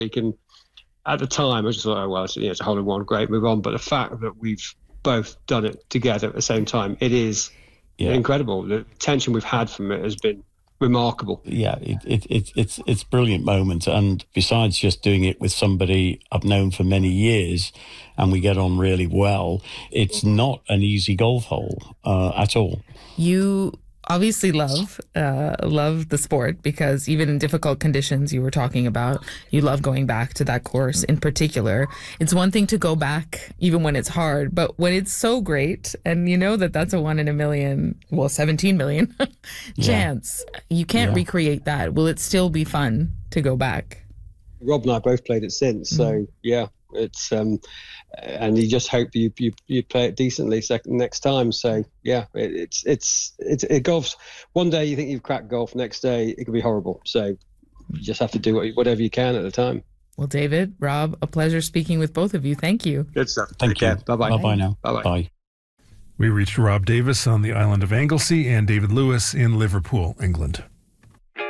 week. And at the time, I just thought, oh, well, it's a hole in one, great, move on. But the fact that we've both done it together at the same time, it is incredible. The attention we've had from it has been remarkable. Yeah, it's a brilliant moment. And besides just doing it with somebody I've known for many years and we get on really well, it's not an easy golf hole at all. You obviously love the sport, because even in difficult conditions you were talking about, you love going back to that course in particular. It's one thing to go back even when it's hard, but when it's so great, and you know that's a 1 in a million, well, 17 million chance, you can't recreate that. Will it still be fun to go back? Rob and I both played it since, so it's and you just hope you play it decently next time. So it's golf's, one day you think you've cracked golf, next day it could be horrible. So you just have to do whatever you can at the time. Well, David, Rob, a pleasure speaking with both of you. Thank you. Good stuff. Thank you. Bye-bye. Bye-bye now. Bye-bye. Bye. We reached Rob Davis on the island of Anglesey and David Lewis in Liverpool, England.